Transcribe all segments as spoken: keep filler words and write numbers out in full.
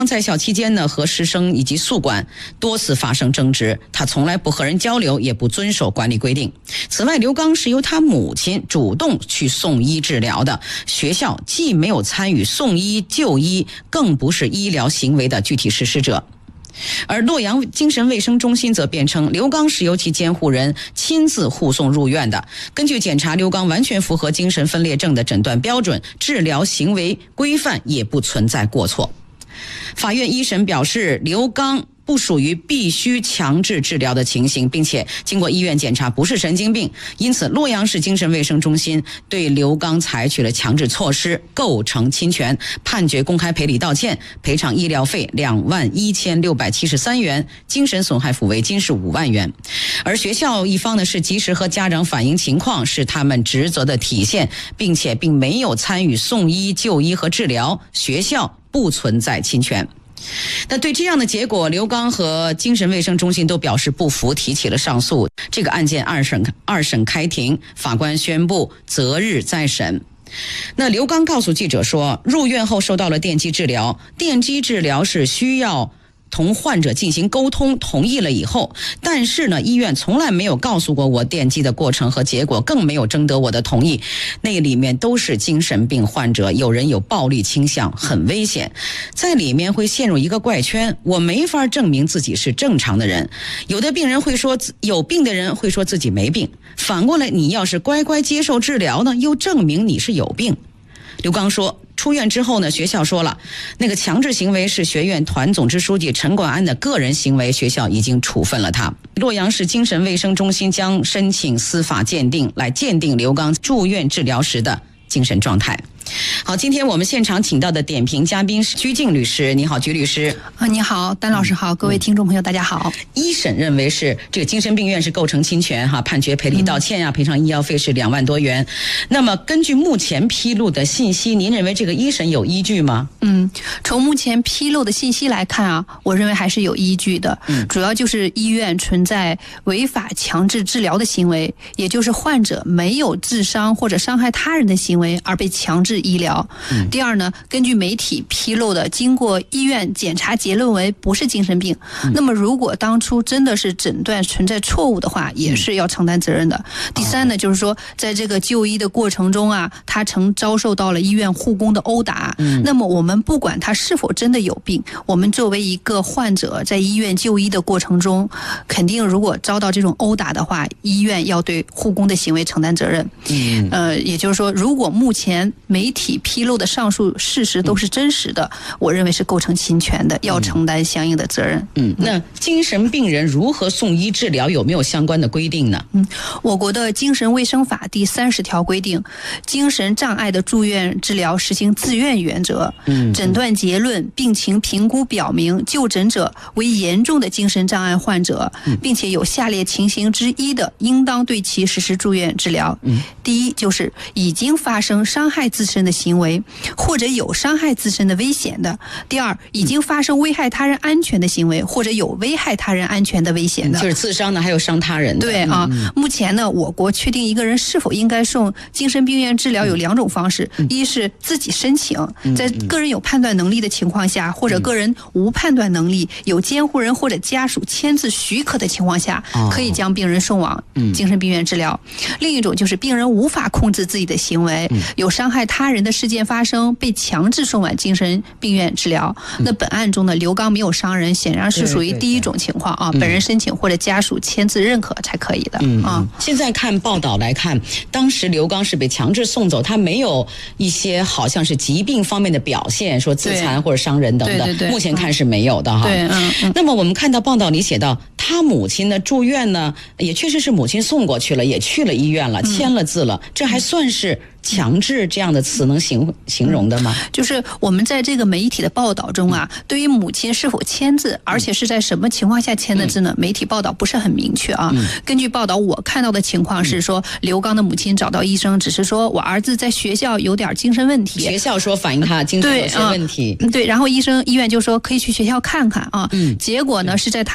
在校期间呢，和师生以及宿管多次发生争执，他从来不和人交流，也不遵守管理规定。此外，刘刚是由他母亲主动去送医治疗的，学校既没有参与送医就医，更不是医疗行为的具体实施者。而洛阳精神卫生中心则辩称，刘刚是由其监护人亲自护送入院的。根据检查，刘刚完全符合精神分裂症的诊断标准，治疗行为规范，也不存在过错。法院一审表示，刘刚不属于必须强制治疗的情形，并且经过医院检查不是神经病，因此洛阳市精神卫生中心对刘刚采取了强制措施，构成侵权，判决公开赔礼道歉，赔偿医疗费两万一千六百七十三元，精神损害抚慰金是五万元。而学校一方呢是及时和家长反映情况，是他们职责的体现，并且并没有参与送医就医和治疗，学校不存在侵权。那对这样的结果，刘刚和精神卫生中心都表示不服，提起了上诉。这个案件二审二审开庭，法官宣布择日再审。那刘刚告诉记者说，入院后受到了电击治疗，电击治疗是需要同患者进行沟通，同意了以后，但是呢，医院从来没有告诉过我电击的过程和结果，更没有征得我的同意。那里面都是精神病患者，有人有暴力倾向，很危险，在里面会陷入一个怪圈，我没法证明自己是正常的人。有的病人会说，有病的人会说自己没病，反过来你要是乖乖接受治疗呢，又证明你是有病。刘刚说，出院之后呢，学校说了，那个强制行为是学院团总支书记陈冠安的个人行为，学校已经处分了他。洛阳市精神卫生中心将申请司法鉴定，来鉴定刘刚住院治疗时的精神状态。好，今天我们现场请到的点评嘉宾是鞠静律师。你好，鞠律师。 啊，你好，丹老师好，各位听众朋友大家好。 一审认为是这个精神病院是构成侵权哈，判决赔礼道歉呀、啊，赔偿医药费是两万多元。那么根据目前披露的信息，您认为这个一审有依据吗？ 嗯，从目前披露的信息来看啊，我认为还是有依据的。嗯，主要就是医院存在违法强制治疗的行为，也就是患者没有自伤或者伤害他人的行为而被强制医疗。嗯、第二呢，根据媒体披露的，经过医院检查结论为不是精神病、嗯、那么如果当初真的是诊断存在错误的话，也是要承担责任的、嗯、第三呢，就是说在这个就医的过程中啊，他曾遭受到了医院护工的殴打、嗯、那么我们不管他是否真的有病，我们作为一个患者在医院就医的过程中，肯定如果遭到这种殴打的话，医院要对护工的行为承担责任。嗯，呃，也就是说，如果目前媒体披露的上述事实都是真实的、嗯、我认为是构成侵权的，要承担相应的责任。 嗯，那精神病人如何送医治疗，有没有相关的规定呢？ 嗯，我国的精神卫生法第三十条规定，精神障碍的住院治疗实行自愿原则。嗯，诊断结论、病情评估表明就诊者为严重的精神障碍患者，并且有下列情形之一的，应当对其实施住院治疗。嗯，第一就是已经发生伤害自身的行为，或者有伤害自身的危险的；第二，已经发生危害他人安全的行为，或者有危害他人安全的危险的。 就是自伤的，还有伤他人的。 对啊、嗯，目前呢，我国确定一个人是否应该送精神病院治疗有两种方式：嗯、一是自己申请，在个人有判断能力的情况下，或者个人无判断能力、有监护人或者家属签字许可的情况下，可以将病人送往精神病院治疗；另一种就是病人无法控制自己的行为，有伤害他人的事件发生，被强制送往精神病院治疗。那本案中呢，刘刚没有伤人，显然是属于第一种情况啊，本人申请或者家属签字认可才可以的。嗯啊， 现在看报道来看，当时刘刚是被强制送走，他没有一些好像是疾病方面的表现，说自残或者伤人等等。对对对，目前看是没有的哈。 对，嗯嗯。 那么我们看到报道里写到，他母亲呢住院呢，也确实是母亲送过去了，也去了医院了，签了字了，嗯、这还算是强制这样的词能形形容的吗？ 就是我们在这个媒体的报道中啊，对于母亲是否签字，而且是在什么情况下签的字呢？媒体报道不是很明确啊。根据报道，我看到的情况是说，刘刚的母亲找到医生，只是说我儿子在学校有点精神问题， 学校说反映他精神有些问题， 对，然后医生医院就说可以去学校看看啊。结果呢是在他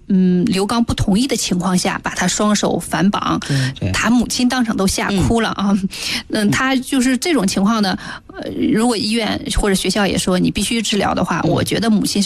嗯刘刚不同意的情况下，把他双手反绑，他母亲当场都吓哭了啊。嗯，他就是这种情况呢，呃，如果医院或者学校也说你必须治疗的话，我觉得母亲